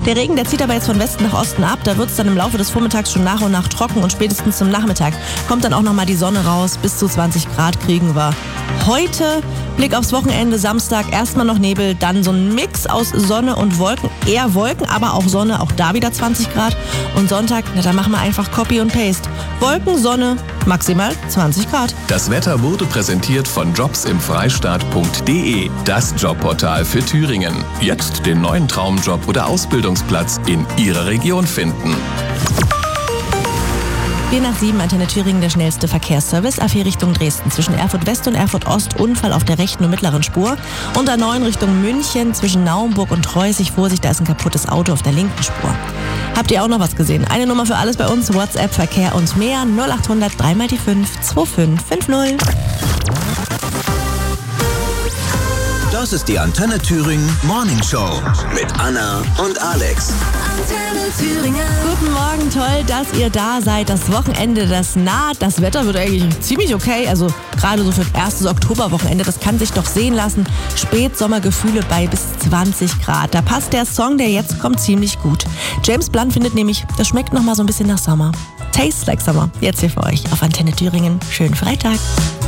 Der Regen, der zieht aber jetzt von Westen nach Osten ab. Da wird es dann im Laufe des Vormittags schon nach und nach trocken und spätestens zum Nachmittag kommt dann auch nochmal die Sonne raus. Bis zu 20 Grad kriegen wir heute. Blick aufs Wochenende, Samstag, erstmal noch Nebel, dann so ein Mix aus Sonne und Wolken. Eher Wolken, aber auch Sonne, auch da wieder 20 Grad. Und Sonntag, da machen wir einfach Copy und Paste. Wolken, Sonne, maximal 20 Grad. Das Wetter wurde präsentiert von jobsimfreistaat.de, das Jobportal für Thüringen. Jetzt den neuen Traumjob oder Ausbildungsplatz in Ihrer Region finden. 4 nach 7, Antenne Thüringen, der schnellste Verkehrsservice. A4 Richtung Dresden zwischen Erfurt West und Erfurt Ost, Unfall auf der rechten und mittleren Spur. Und A9 Richtung München zwischen Naumburg und Treusig. Vorsicht, da ist ein kaputtes Auto auf der linken Spur. Habt ihr auch noch was gesehen? Eine Nummer für alles bei uns, WhatsApp, Verkehr und mehr. 0800 3 mal die 5 2550. Das ist die Antenne Thüringen Morning Show mit Anna und Alex. Antenne Thüringen. Guten Morgen, toll, dass ihr da seid. Das Wochenende, das naht. Das Wetter wird eigentlich ziemlich okay. Also gerade so für das erste Oktoberwochenende, das kann sich doch sehen lassen. Spätsommergefühle bei bis 20 Grad. Da passt der Song, der jetzt kommt, ziemlich gut. James Blunt findet nämlich, das schmeckt noch mal so ein bisschen nach Sommer. Tastes like Summer. Jetzt hier für euch auf Antenne Thüringen. Schönen Freitag.